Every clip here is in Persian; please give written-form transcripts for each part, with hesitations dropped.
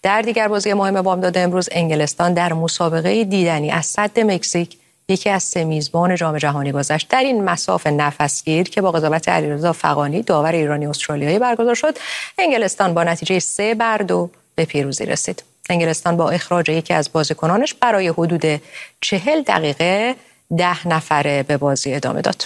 در دیگر بازی مهم بامداد امروز انگلستان در مسابقه دیدنی از سد مکزیک یکی از سه میزبان جام جهانی گذشت. در این مساف نفسگیر که با قضاوت علیرضا فغانی داور ایرانی استرالیایی برگزار شد، انگلستان با نتیجه 3-2 به پیروزی رسید. انگلستان با اخراج یکی از بازیکنانش برای حدود 40 دقیقه 10 نفره به بازی ادامه داد.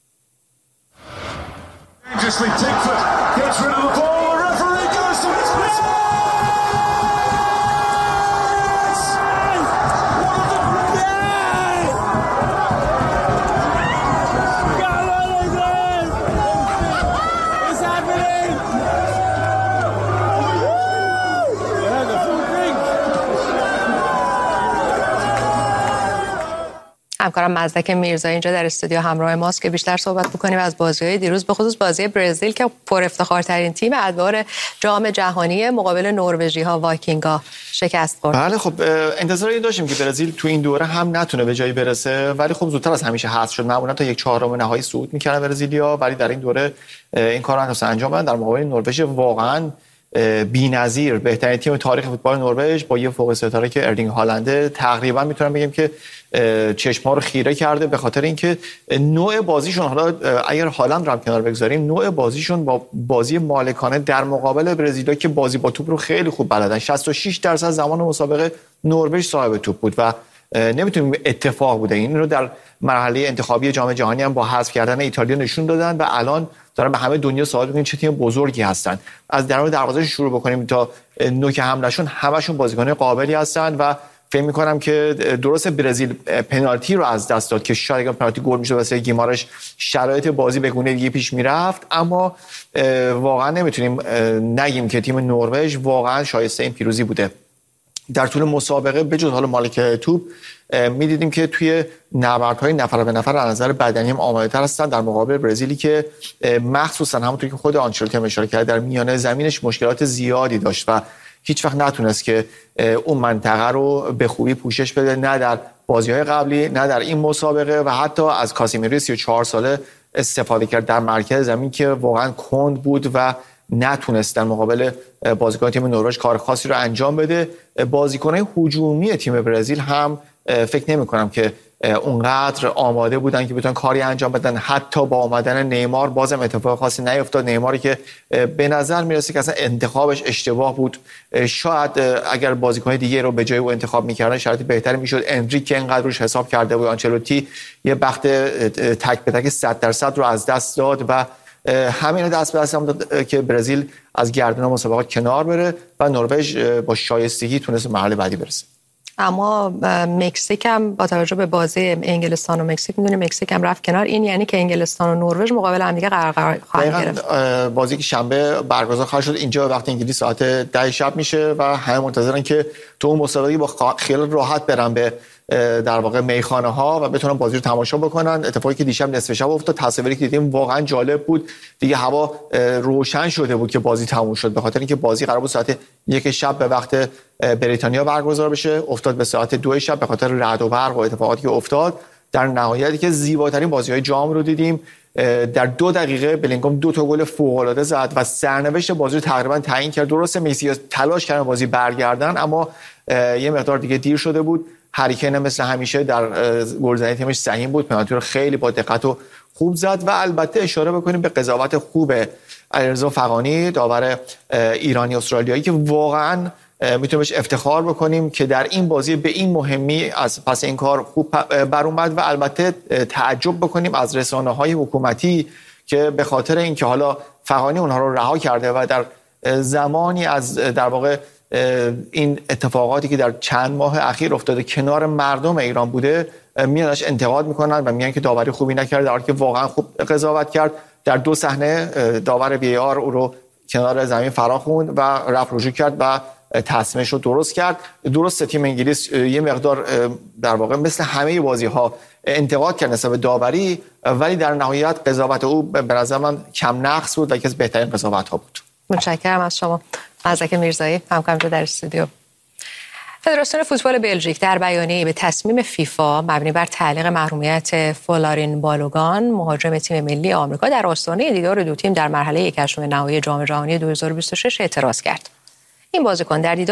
همکارم مزدک میرزایی اینجا در استودیو همراه ماست که بیشتر صحبت بکنیم از بازی‌های دیروز، به خصوص بازی برزیل که پر افتخارترین تیم ادوار جام جهانی مقابل نروژی‌ها وایکینگ‌ها شکست خورد. بله خب انتظاری داشتیم که برزیل تو این دوره هم نتونه به جایی برسه، ولی خب زودتر از همیشه حذف شد. معمولا تا 1/4 نهایی صعود می‌کردن برزیلیا، ولی در این دوره این کارو نتونستن انجام بدن. در مقابل نروژ واقعاً بی‌نظیر بهترین تیم تاریخ فوتبال نروژ با یه فوق ستاره که ارلینگ هالنده تقریبا میتونم بگم که چشم‌ها رو خیره کرده، به خاطر اینکه نوع بازیشون، حالا اگر هالند رو هم کنار بگذاریم، نوع بازیشون با بازی مالکانه در مقابل برزیلیا که بازی با توپ رو خیلی خوب بلدن. 66% زمان مسابقه نروژ صاحب توپ بود و نمیتونیم اتفاق بوده. این رو در مرحله انتخابی جام جهانی هم با حذف کردن ایتالیا نشون دادن و الان دارن به همه دنیا ثابت می‌کنن چه تیم بزرگی هستن. از درون دروازه شروع بکنیم تا نوک حملهشون همشون بازیکن قابلی هستن و فکر می‌کنم که درست برزیل پنالتی رو از دست داد که شاید اگه پنالتی گل می‌شد واسه گیمارش شرایط بازی به گونه دیگه پیش می‌رفت، اما واقعا نمیتونیم نگیم که تیم نروژ واقعا شایسته این پیروزی بوده. در طول مسابقه بجز حالا مالک توپ می‌دیدیم که توی نبردهای نفر به نفر از نظر بدنی هم آماده‌تر هستن در مقابل برزیلی که مخصوصا همونطور که خود آنچلوتی هم اشاره کرد در میانه زمینش مشکلات زیادی داشت و هیچ وقت نتونست که اون منطقه رو به خوبی پوشش بده، نه در بازی‌های قبلی نه در این مسابقه، و حتی از کاسیمیرو 34 ساله استفاده کرد در مرکز زمین که واقعا کند بود و نتونست در مقابل بازیکن تیم نروژ کار خاصی رو انجام بده. بازیکن‌های هجومی تیم برزیل هم فکر نمی‌کنم که اونقدر آماده بودن که بتونن کاری انجام بدن. حتی با آمدن نیمار بازم اتفاق خاصی نیفتاد. نیماری که به نظر میرسه که اصلا انتخابش اشتباه بود. شاید اگر بازیکن دیگه رو به جای او انتخاب می‌کردن شرایط بهتری می‌شد. انریک که انقدر روش حساب کرده بود، آنچلوتی یه بخت تک به تک 100% رو از دست داد و همین دست به دست هم داد که برزیل از گردن مسابقات کنار بره و نروژ با شایستگی تونست مرحله بعدی برسه. اما مکزیک هم با توجه به بازی انگلستان و مکزیک میدونیم مکزیک هم رفت کنار. این یعنی که انگلستان و نروژ مقابل هم دیگه قرار خواهند گرفت. بازی که شنبه برگزار خواهد شد اینجا وقت انگلیس ساعت 10 شب میشه و همه منتظرن که تو اون مسابقه با خیال راحت برن به در واقع میخانه ها و بتونن بازی رو تماشا بکنن. اتفاقی که دیشب نصف شب افتاد، تصاویری که دیدیم واقعا جالب بود. دیگه هوا روشن شده بود که بازی تموم شد، به خاطر اینکه بازی قرار بود ساعت 1 شب به وقت بریتانیا برگزار بشه، افتاد به ساعت 2 شب به خاطر رعد و برق و اتفاقاتی که افتاد. در نهایتی که زیباترین بازی‌های جام رو دیدیم. در 2 دقیقه بلینگام 2 تا گل فوق‌العاده زد و سرنوشت بازی رو تقریبا تعیین کرد. درسته مسی تلاش کردن بازی برگردن، اما یه مقدار دیگه دیر شده بود. هری کین مثل همیشه در گلزنی تیمش سهیم بود، پنالتی رو خیلی با دقت و خوب زد. و البته اشاره بکنیم به قضاوت خوب علیرضا فغانی داور ایرانی استرالیایی که واقعا میتونیم بهش افتخار بکنیم که در این بازی به این مهمی از پس این کار خوب بر اومد. و البته تعجب بکنیم از رسانه‌های حکومتی که به خاطر اینکه حالا فغانی اونها رو رها کرده و در زمانی از در واقع این اتفاقاتی که در چند ماه اخیر افتاده کنار مردم ایران بوده، میانش انتقاد میکنن و میگن که داوری خوبی نکرده، در حالی که واقعا خوب قضاوت کرد. در 2 صحنه داور وی آر او رو کنار زمین فرا خوند و رفت رجوع کرد و تصمیمش رو درست کرد. درست تیم انگلیس یه مقدار در واقع مثل همه بازی‌ها انتقاد کرد نسبت به داوری، ولی در نهایت قضاوت او به نظر من کم نقص بود و یکی از بهترین قضاوت‌ها بود. متشکرم از شما مزدک میرزایی، همکارم در استودیو. فدراسیون فوتبال بلژیک در بیانیه‌ای به تصمیم فیفا مبنی بر تعلیق محرومیت فلارین بالوگان مهاجم تیم ملی آمریکا در آستانه دیدار دو تیم در مرحله 1/8 نهایی جام جهانی 2026 اعتراض کرد. این بازیکن در دیدار